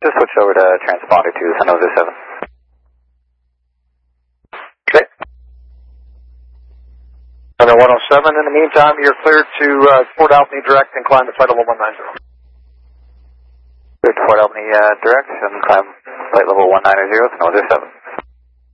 Just switch over to transponder to San Jose 7. Okay. Center 107, in the meantime, you're cleared to Port Albany direct and climb to flight level 190. Cleared to Port Albany direct and climb flight level 190, San Jose 7.